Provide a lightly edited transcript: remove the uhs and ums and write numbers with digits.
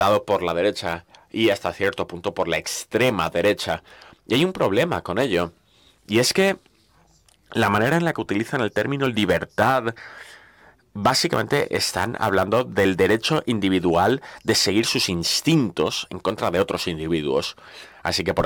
por la derecha y hasta cierto punto por la extrema derecha. Y hay un problema con ello. Y es que la manera en la que utilizan el término libertad, básicamente están hablando del derecho individual de seguir sus instintos en contra de otros individuos. Así que, por